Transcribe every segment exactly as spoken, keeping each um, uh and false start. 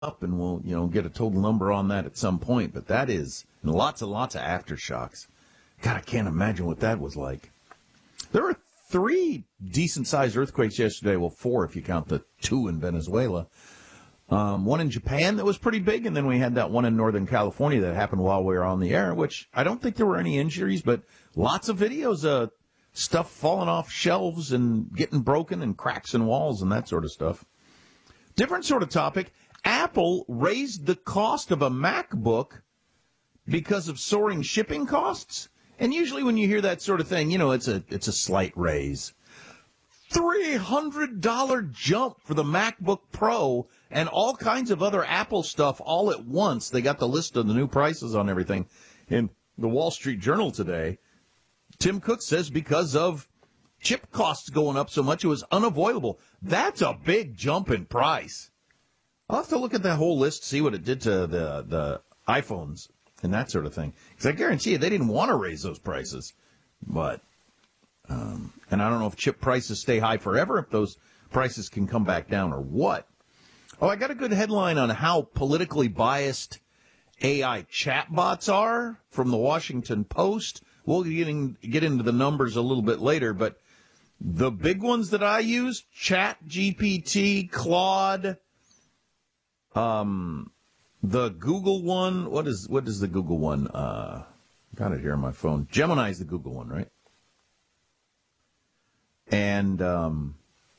up, and we'll, you know, get a total number on that at some point. But that is and lots and lots of aftershocks. God, I can't imagine what that was like. There were three decent-sized earthquakes yesterday. Well, four if you count the two in Venezuela. Um, one in Japan that was pretty big, and then we had that one in Northern California that happened while we were on the air, which I don't think there were any injuries, but lots of videos of stuff falling off shelves and getting broken and cracks in walls and that sort of stuff. Different sort of topic. Apple raised the cost of a MacBook because of soaring shipping costs. And usually when you hear that sort of thing, you know, it's a it's a slight raise. three hundred dollars jump for the MacBook Pro and all kinds of other Apple stuff all at once. They got the list of the new prices on everything in the Wall Street Journal today. Tim Cook says because of chip costs going up so much, it was unavoidable. That's a big jump in price. I'll have to look at that whole list, see what it did to the, the iPhones and that sort of thing. Because I guarantee you they didn't want to raise those prices. But, um, and I don't know if chip prices stay high forever, if those prices can come back down or what. Oh, I got a good headline on how politically biased A I chatbots are from the Washington Post. We'll get, in, get into the numbers a little bit later, but the big ones that I use, ChatGPT, Claude, um, the Google one, what is what is the Google one? Uh, got it here on my phone. Gemini is the Google one, right? And um,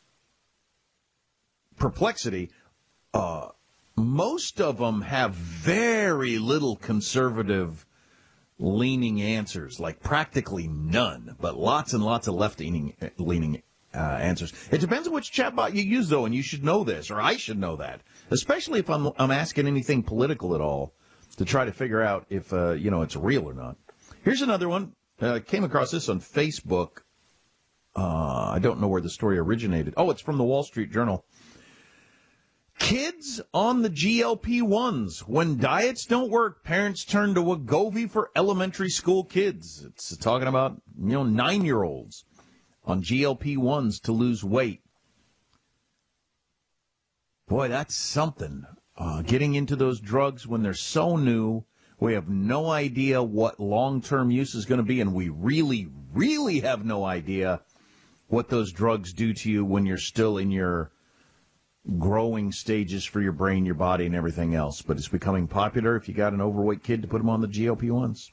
Perplexity, uh, most of them have very little conservative leaning answers, like practically none, but lots and lots of left-leaning leaning uh, answers. It depends on which chatbot you use, though, and you should know this, or I should know that, especially if I'm I'm asking anything political at all to try to figure out if, uh, you know, it's real or not. Here's another one. I uh, came across this on Facebook. Uh, I don't know where the story originated. Oh, it's from the Wall Street Journal. Kids on the G L P ones. When diets don't work, parents turn to Wegovy for elementary school kids. It's talking about, you know, nine-year-olds on G L P ones to lose weight. Boy, that's something. Uh, getting into those drugs when they're so new, we have no idea what long-term use is going to be, and we really, really have no idea what those drugs do to you when you're still in your growing stages for your brain, your body, and everything else. But it's becoming popular if you got an overweight kid to put them on the G L P ones.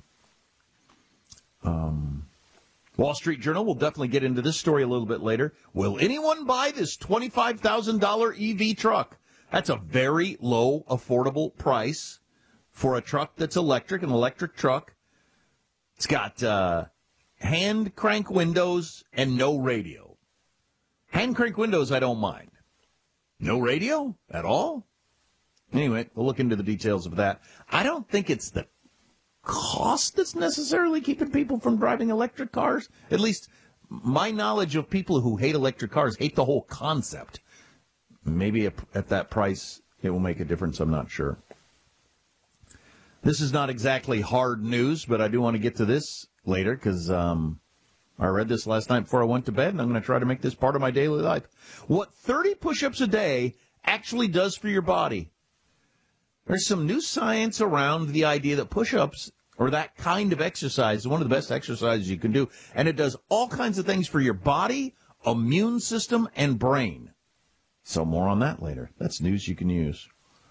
Um, Wall Street Journal will definitely get into this story a little bit later. Will anyone buy this twenty-five thousand dollars E V truck? That's a very low, affordable price for a truck that's electric, an electric truck. It's got uh, hand crank windows and no radio. Hand crank windows, I don't mind. No radio at all? Anyway, we'll look into the details of that. I don't think it's the cost that's necessarily keeping people from driving electric cars. At least my knowledge of people who hate electric cars hate the whole concept. Maybe at that price it will make a difference. I'm not sure. This is not exactly hard news, but I do want to get to this later because um, I read this last night before I went to bed, and I'm going to try to make this part of my daily life. What thirty push-ups a day actually does for your body. There's some new science around the idea that push-ups, or that kind of exercise, is one of the best exercises you can do, and it does all kinds of things for your body, immune system, and brain. So more on that later. That's news you can use.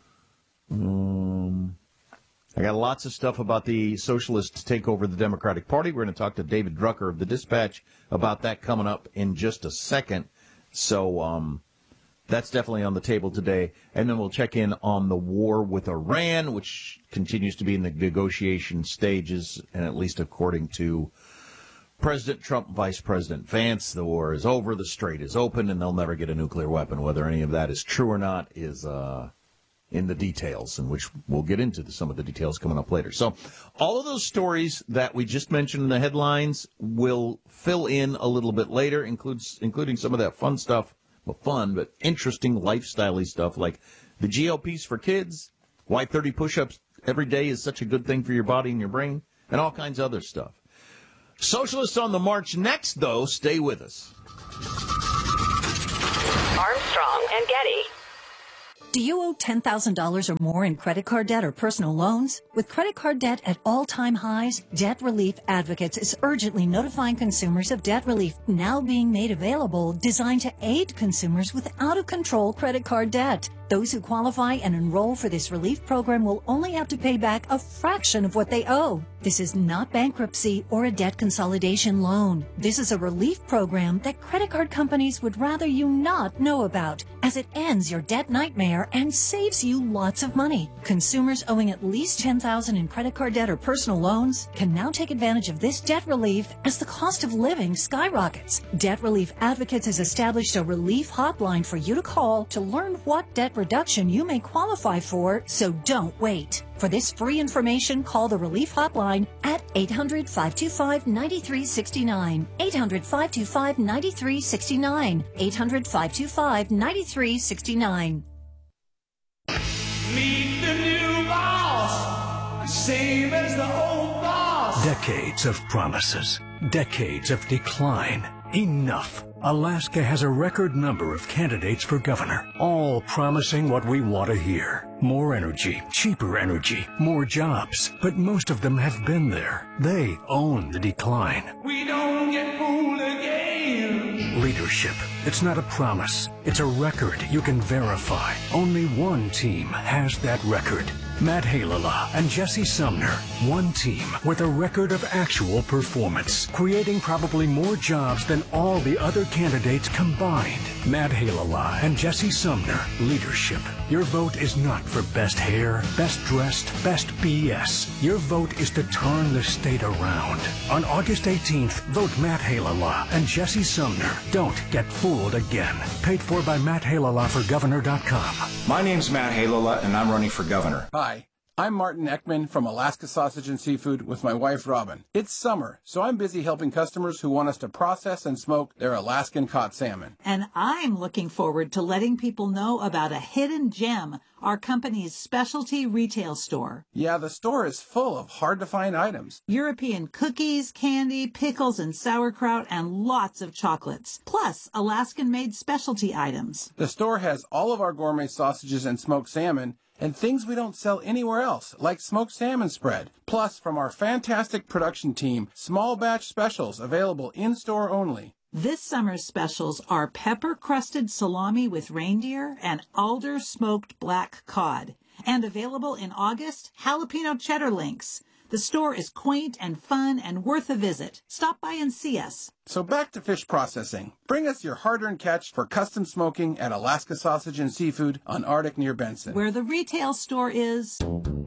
Um... I got lots of stuff about the socialists take over the Democratic Party. We're going to talk to David Drucker of the Dispatch about that coming up in just a second. So um, that's definitely on the table today. And then we'll check in on the war with Iran, which continues to be in the negotiation stages, and at least according to President Trump, Vice President Vance, the war is over, the strait is open, and they'll never get a nuclear weapon. Whether any of that is true or not is uh in the details, in which we'll get into the, some of the details coming up later. So all of those stories that we just mentioned in the headlines will fill in a little bit later, includes including some of that fun stuff, well, fun, but interesting lifestyle-y stuff like the G L Ps for kids, why thirty push-ups every day is such a good thing for your body and your brain, and all kinds of other stuff. Socialists on the march next, though. Stay with us. Armstrong and Getty. Do you owe ten thousand dollars or more in credit card debt or personal loans? With credit card debt at all-time highs, Debt Relief Advocates is urgently notifying consumers of debt relief now being made available, designed to aid consumers with out-of-control credit card debt. Those who qualify and enroll for this relief program will only have to pay back a fraction of what they owe. This is not bankruptcy or a debt consolidation loan. This is a relief program that credit card companies would rather you not know about, as it ends your debt nightmare and saves you lots of money. Consumers owing at least ten thousand dollars in credit card debt or personal loans can now take advantage of this debt relief as the cost of living skyrockets. Debt Relief Advocates has established a relief hotline for you to call to learn what debt reduction you may qualify for, so don't wait. For this free information, call the Relief Hotline at eight hundred, five two five, nine three six nine, eight hundred, five two five, nine three six nine, eight hundred, five two five, nine three six nine. Meet the new boss, same as the old boss. Decades of promises, decades of decline. Enough. Alaska has a record number of candidates for governor, all promising what we want to hear. More energy, cheaper energy, more jobs. But most of them have been there. They own the decline. We don't get fooled again. Leadership. It's not a promise. It's a record you can verify. Only one team has that record. Matt Halala and Jesse Sumner. One team with a record of actual performance, creating probably more jobs than all the other candidates combined. Matt Halala and Jesse Sumner. Leadership. Your vote is not for best hair, best dressed, best B S. Your vote is to turn the state around. On August eighteenth, vote Matt Halala and Jesse Sumner. Don't get fooled again. Paid for by Matt Halala for Governor dot com. My name's Matt Halala, and I'm running for governor. Hi, I'm Martin Eckman from Alaska Sausage and Seafood with my wife, Robin. It's summer, so I'm busy helping customers who want us to process and smoke their Alaskan-caught salmon. And I'm looking forward to letting people know about a hidden gem, our company's specialty retail store. Yeah, the store is full of hard-to-find items. European cookies, candy, pickles, and sauerkraut, and lots of chocolates. Plus, Alaskan-made specialty items. The store has all of our gourmet sausages and smoked salmon, and things we don't sell anywhere else, like smoked salmon spread. Plus, from our fantastic production team, small batch specials available in-store only. This summer's specials are pepper-crusted salami with reindeer and alder smoked black cod. And available in August, jalapeno cheddar links. The store is quaint and fun and worth a visit. Stop by and see us. So back to fish processing. Bring us your hard-earned catch for custom smoking at Alaska Sausage and Seafood on Arctic near Benson. Where the retail store is.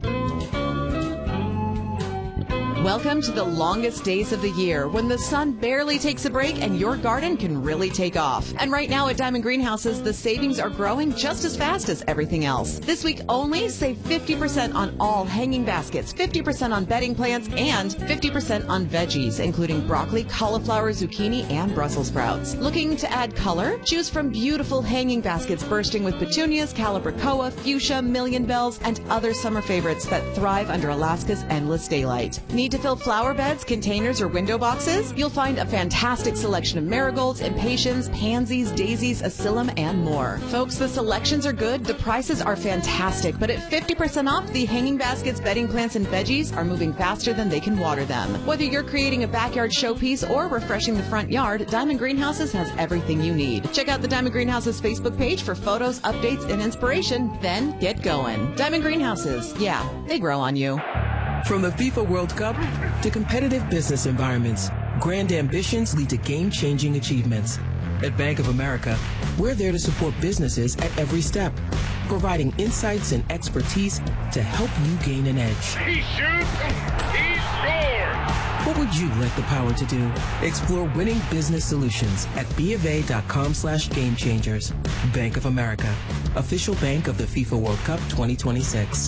Welcome to the longest days of the year when the sun barely takes a break and your garden can really take off. And right now at Diamond Greenhouses, the savings are growing just as fast as everything else. This week only, save fifty percent on all hanging baskets, fifty percent on bedding plants, and fifty percent on veggies, including broccoli, cauliflower, zucchini, and Brussels sprouts. Looking to add color? Choose from beautiful hanging baskets bursting with petunias, calibrachoa, fuchsia, million bells, and other summer favorites that thrive under Alaska's endless daylight. Need to fill flower beds, containers, or window boxes? You'll find a fantastic selection of marigolds, impatiens, pansies, daisies, asylum, and more. Folks, the selections are good, the prices are fantastic, but at fifty percent off, the hanging baskets, bedding plants, and veggies are moving faster than they can water them. Whether you're creating a backyard showpiece or refreshing the front yard, Diamond Greenhouses has everything you need. Check out the Diamond Greenhouses Facebook page for photos, updates, and inspiration, then get going. Diamond Greenhouses, yeah, they grow on you. From the FIFA World Cup to competitive business environments, grand ambitions lead to game-changing achievements. At Bank of America, we're there to support businesses at every step, providing insights and expertise to help you gain an edge. He shoots, he scores! What would you like the power to do? Explore winning business solutions at BofA.com slash game changers. Bank of America, official bank of the FIFA World Cup twenty twenty-six.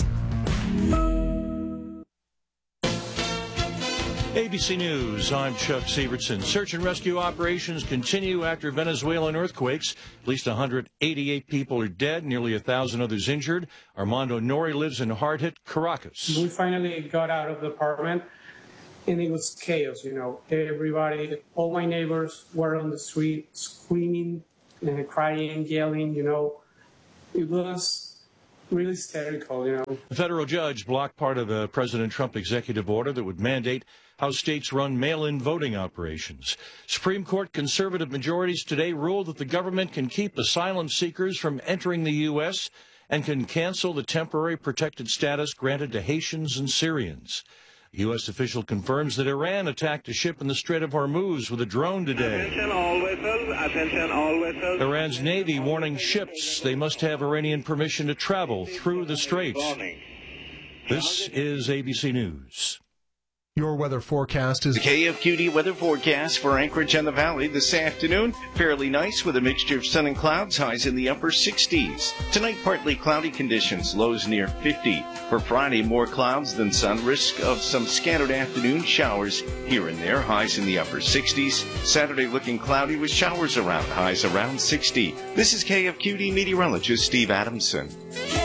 A B C News, I'm Chuck Sievertson. Search and rescue operations continue after Venezuelan earthquakes. At least one hundred eighty-eight people are dead, nearly one thousand others injured. Armando Nori lives in hard-hit Caracas. We finally got out of the apartment, and it was chaos, you know. Everybody, all my neighbors were on the street screaming and crying, yelling, you know. It was really hysterical, you know. A federal judge blocked part of a President Trump executive order that would mandate how states run mail-in voting operations. Supreme Court conservative majorities today ruled that the government can keep asylum seekers from entering the U S and can cancel the temporary protected status granted to Haitians and Syrians. A U S official confirms that Iran attacked a ship in the Strait of Hormuz with a drone today. Attention all vessels, attention all vessels. Iran's Navy warning ships they must have Iranian permission to travel through the straits. This is A B C News. Your weather forecast is the K F Q D weather forecast for Anchorage and the Valley this afternoon. Fairly nice with a mixture of sun and clouds, highs in the upper sixties. Tonight, partly cloudy conditions, lows near fifty. For Friday, more clouds than sun, risk of some scattered afternoon showers here and there, highs in the upper sixties. Saturday looking cloudy with showers around, highs around sixty. This is K F Q D meteorologist Steve Adamson.